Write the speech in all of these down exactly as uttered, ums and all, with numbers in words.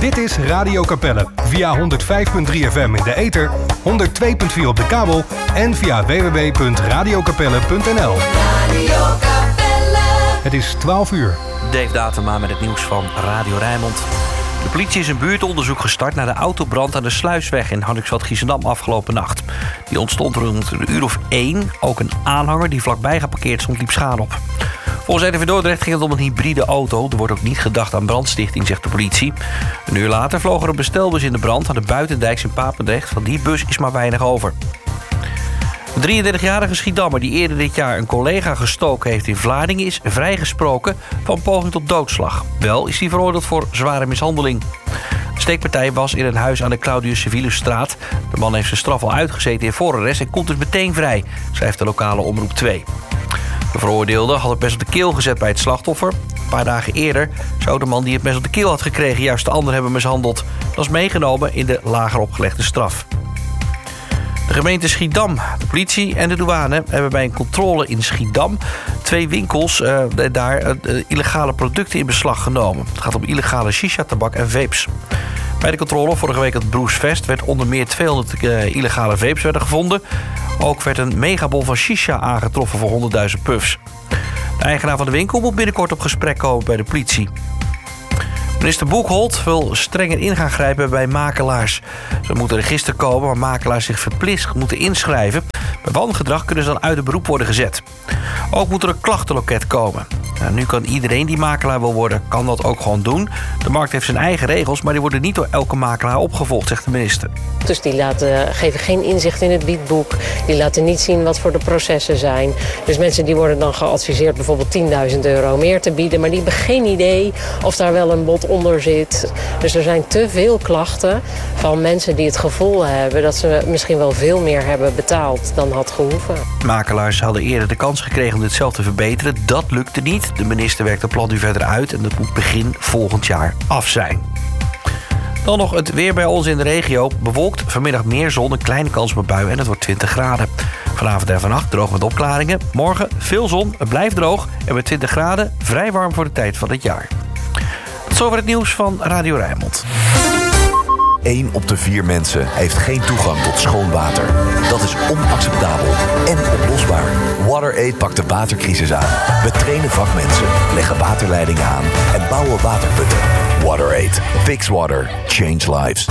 Dit is Radio Capelle via honderd vijf komma drie F M in de ether, honderd twee komma vier op de kabel en via w w w punt radio capelle punt n l. Radio Capelle. Het is twaalf uur. Dave Datema met het nieuws van Radio Rijnmond. De politie is een buurtonderzoek gestart naar de autobrand aan de Sluisweg in Hardingsveld-Giessendam afgelopen nacht. Die ontstond rond een uur of één. Ook een aanhanger die vlakbij geparkeerd stond liep schade op. Volgens R T V Dordrecht ging het om een hybride auto. Er wordt ook niet gedacht aan brandstichting, zegt de politie. Een uur later vloog er een bestelbus in de brand aan de Buitendijks in Papendrecht. Van die bus is maar weinig over. De drieëndertigjarige Schiedammer die eerder dit jaar een collega gestoken heeft in Vlaardingen is vrijgesproken van poging tot doodslag. Wel is hij veroordeeld voor zware mishandeling. De steekpartij was in een huis aan de Claudius Civilusstraat. De man heeft zijn straf al uitgezeten in voorarrest en komt dus meteen vrij, schrijft de lokale Omroep twee. De veroordeelde had het mes op de keel gezet bij het slachtoffer. Een paar dagen eerder zou de man die het mes op de keel had gekregen juist de ander hebben mishandeld. Dat is meegenomen in de lager opgelegde straf. De gemeente Schiedam, de politie en de douane hebben bij een controle in Schiedam twee winkels uh, daar uh, illegale producten in beslag genomen. Het gaat om illegale shisha-tabak en vapes. Bij de controle vorige week op Broesvest werd onder meer tweehonderd uh, illegale vapes werden gevonden. Ook werd een megabol van shisha aangetroffen voor honderdduizend puffs. De eigenaar van de winkel moet binnenkort op gesprek komen bij de politie. Minister Boekholt wil strenger in gaan grijpen bij makelaars. Ze moeten register komen waar makelaars zich verplicht moeten inschrijven. Bij wangedrag kunnen ze dan uit het beroep worden gezet. Ook moet er een klachtenloket komen. Nou, nu kan iedereen die makelaar wil worden, kan dat ook gewoon doen. De markt heeft zijn eigen regels, maar die worden niet door elke makelaar opgevolgd, zegt de minister. Dus die laten, geven geen inzicht in het biedboek. Die laten niet zien wat voor de processen zijn. Dus mensen die worden dan geadviseerd bijvoorbeeld tienduizend euro meer te bieden. Maar die hebben geen idee of daar wel een bod onder zit. Dus er zijn te veel klachten van mensen die het gevoel hebben dat ze misschien wel veel meer hebben betaald dan had gehoeven. Makelaars hadden eerder de kans gekregen om dit zelf te verbeteren. Dat lukte niet. De minister werkt het plan nu verder uit en dat moet begin volgend jaar af zijn. Dan nog het weer bij ons in de regio. Bewolkt, vanmiddag meer zon, een kleine kans op buien en het wordt twintig graden. Vanavond en vannacht droog met opklaringen. Morgen veel zon, het blijft droog en met twintig graden vrij warm voor de tijd van het jaar. Tot zover het nieuws van Radio Rijnmond. Eén op de vier mensen heeft geen toegang tot schoon water. Dat is onacceptabel en oplosbaar. WaterAid pakt de watercrisis aan. We trainen vakmensen, leggen waterleidingen aan en bouwen waterputten. WaterAid. Fix water. Change lives.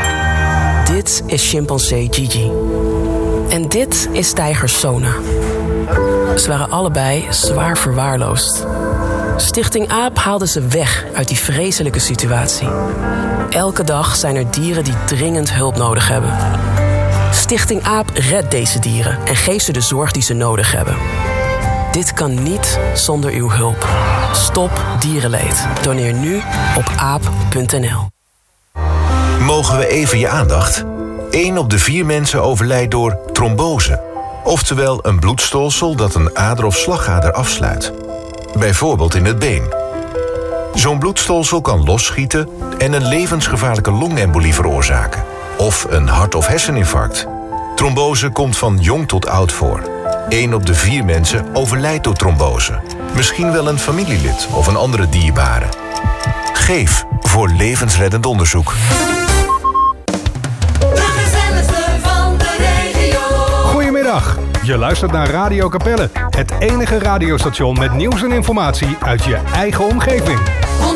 Dit is chimpansee Gigi. En dit is tijger Sona. Ze waren allebei zwaar verwaarloosd. Stichting AAP haalde ze weg uit die vreselijke situatie. Elke dag zijn er dieren die dringend hulp nodig hebben. Stichting AAP redt deze dieren en geeft ze de zorg die ze nodig hebben. Dit kan niet zonder uw hulp. Stop dierenleed. Doneer nu op aap punt n l. Mogen we even je aandacht? Eén op de vier mensen overlijdt door trombose. Oftewel een bloedstolsel dat een ader of slagader afsluit. Bijvoorbeeld in het been. Zo'n bloedstolsel kan losschieten en een levensgevaarlijke longembolie veroorzaken. Of een hart- of herseninfarct. Trombose komt van jong tot oud voor. Eén op de vier mensen overlijdt door trombose. Misschien wel een familielid of een andere dierbare. Geef voor levensreddend onderzoek. Goedemiddag, je luistert naar Radio Capelle. Het enige radiostation met nieuws en informatie uit je eigen omgeving.